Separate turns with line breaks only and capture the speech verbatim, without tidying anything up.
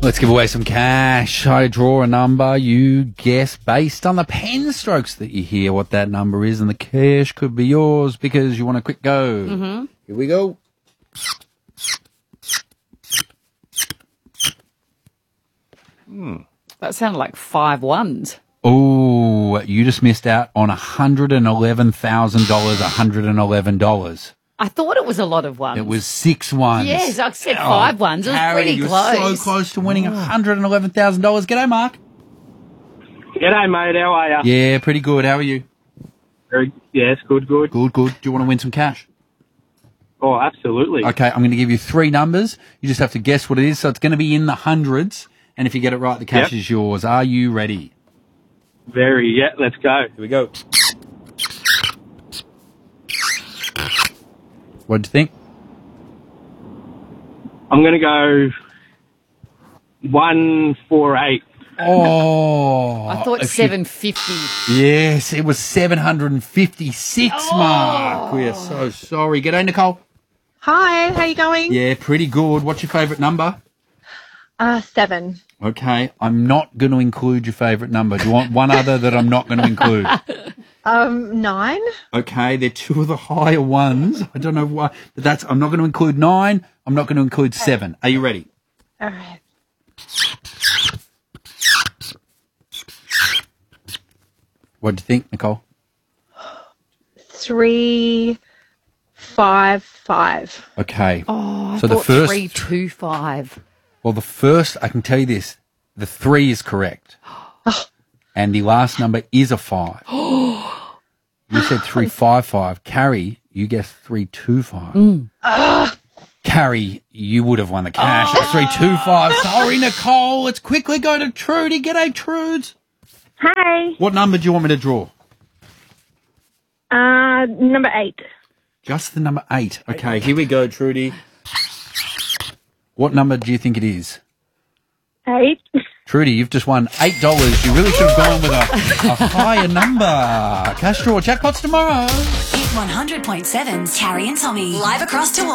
Let's give away some cash. I draw a number. You guess based on the pen strokes that you hear what that number is, and the cash could be yours because you want a quick go.
Mm-hmm.
Here we go.
Hmm. That sounded like five ones.
Oh, you just missed out on one hundred eleven thousand dollars, one hundred eleven dollars.
I thought it was a lot of ones.
It was six ones.
Yes, I said five ones. It was
Harry,
pretty
you're
close.
so close to winning one hundred eleven thousand dollars. G'day, Mark.
G'day, mate. How are you?
Yeah, pretty good. How are you?
Very, yes, good, good.
Good, good. Do you want to win some cash?
Oh, absolutely.
Okay, I'm going to give you three numbers. You just have to guess what it is. So it's going to be in the hundreds. And if you get it right, the cash
Yep.
is yours. Are you ready?
Very, yeah, let's go.
Here we go. What do you think?
I'm going to go one four eight.
Oh.
I thought
if you-
seven fifty.
Yes, it was seven hundred fifty-six,
Oh.
Mark. We are so sorry. G'day, Nicole.
Hi, how you going?
Yeah, pretty good. What's your favourite number?
Uh, seven.
Okay, I'm not going to include your favourite number. Do you want one other that I'm not going to include?
Um, nine.
Okay, they're two of the higher ones. I don't know why, but that's. I'm not going to include nine. I'm not going to include seven. Are you ready?
All right.
What do you think, Nicole?
Three, five, five.
Okay.
Oh, I
So the
thought
first-
three two five.
Well, the first, I can tell you this: the three is correct, and the last number is a five. You said three five five. Carrie, you guessed three two five. Carrie, you would have won the cash. It's three two five. Sorry, Nicole. Let's quickly go to Trudy. G'day, Trudes.
Hi,
What number do you want me to draw?
uh, number eight.
Just the number eight. Okay, here we go, Trudy. What number do you think it is?
Eight.
Trudy, you've just won eight dollars. You really should have gone with a, a higher number. Cash draw jackpots tomorrow.
Hit one hundred point seven's Carrie and Tommy. Live across Toronto.